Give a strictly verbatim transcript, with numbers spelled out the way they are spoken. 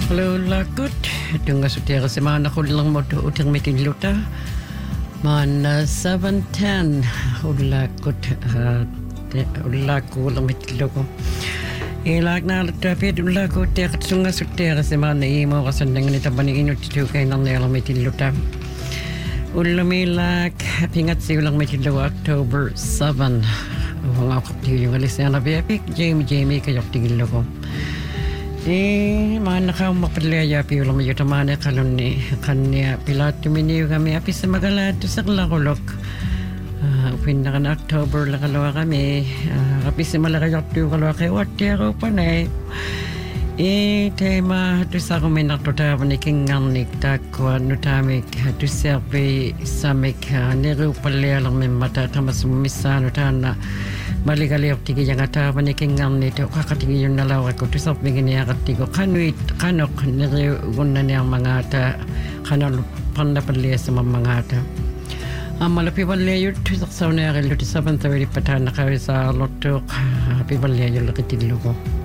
Lakot, dunga sutera semana ko lang mo to utang mitin luta. Man seven ten ulakot ulako lang mitin loko. Ilag na lapit ulako te sunga sutera semana imo kasandang nita baningin utu kay nang lang mitin luta. Ulamilak pingat si ulang mitin loko October seven. Ang ako yung alis na nabiyapik Jamie Jamie kayok tingin loko. Di mana kau mapalaya pi ulam yo tamane kalon ni kanya pilat tumini kami api sa magala to sa lakolok. Uh, pinna kan October la kalawa kami uh, api sa malakayok to kalawa kay watero panay. E tema to sa kami nakota ni kingang ni takwa nutamik to serve samik neru palaya lang may mata tamas misano tana. Balik-kali optiki yang kata panikingan nito kakatigi yung nalawa ko to sa pingin katigo kanuit kanok nire gunan yang mga ata kanal pandapalya sa mga ata ang malapi palya yun to sa sauna kay seven thirty patan na kayo sa lotok happy palya yung lakitilo ko